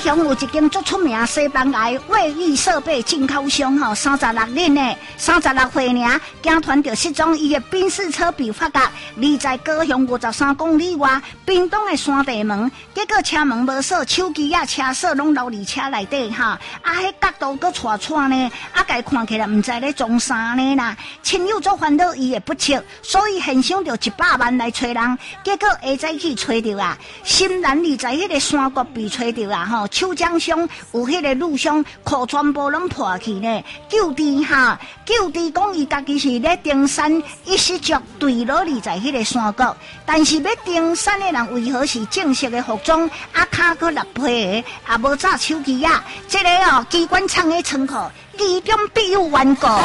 雄有一间足出名西班牙卫浴设备进口商吼，36年呢，36岁尔，惊传着失踪伊的宾士车被发觉，离在高雄53公里外，屏东的山地门，结果车门无锁，手机啊、车锁拢留伫车内底哈，迄角度搁错错呢，家看起来唔知咧装啥呢啦。亲友做烦恼伊的不测，所以现想着100万来找人，结果下早去找着啊，新南里在迄个山谷被找着啊吼，手掌上有迄个录像，裤全部拢破去呢。救治哈，救治讲伊家己是咧登山，一失足坠落里在迄个山谷，但是要登山的人为何是正式的服装，骹搁立皮的，无炸手机啊？这个机关枪的窗口，其中必有缘故。